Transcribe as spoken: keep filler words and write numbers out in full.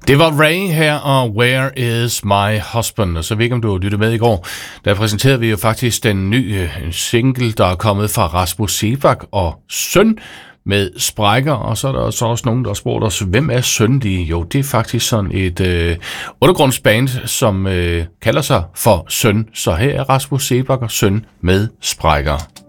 Det var Ray her, og Where is my husband? Og så ved jeg ikke, om du lyttede med i går. Der præsenterede vi jo faktisk den nye single, der er kommet fra Rasmus Seebach og Søn med Sprækker. Og så er der så også nogen, der har spurgt os, hvem er Søn de? Jo, det er faktisk sådan et øh, undergrundsband, som øh, kalder sig for Søn. Så her er Rasmus Seebach og Søn med Sprækker.